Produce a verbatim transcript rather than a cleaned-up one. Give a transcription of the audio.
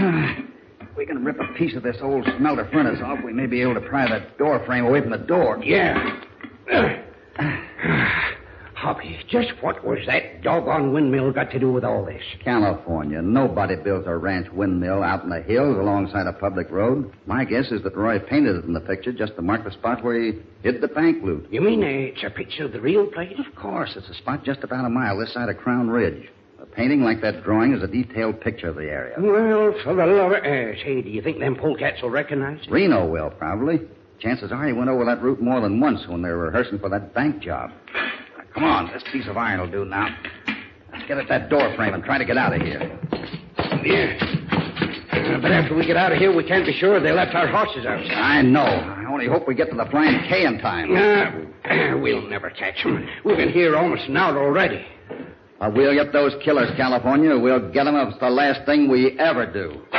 If we can rip a piece of this old smelter furnace off, we may be able to pry that door frame away from the door. Yeah. Hoppy, just what was that doggone windmill got to do with all this? California. Nobody builds a ranch windmill out in the hills alongside a public road. My guess is that Roy painted it in the picture just to mark the spot where he hid the bank loot. You mean uh, it's a picture of the real place? Of course. It's a spot just about a mile this side of Crown Ridge. A painting like that drawing is a detailed picture of the area. Well, for the love of... Uh, say, do you think them polecats will recognize it? Reno will, probably. Chances are he went over that route more than once when they were rehearsing for that bank job. Come on, this piece of iron will do now. Let's get at that door frame and try to get out of here. Yeah. Uh, but after we get out of here, we can't be sure they left our horses outside. I know. I only hope we get to the Flying K in time. Uh, we'll never catch them. We've been here almost an hour already. Well, we'll get those killers, California. We'll get them if it's the last thing we ever do.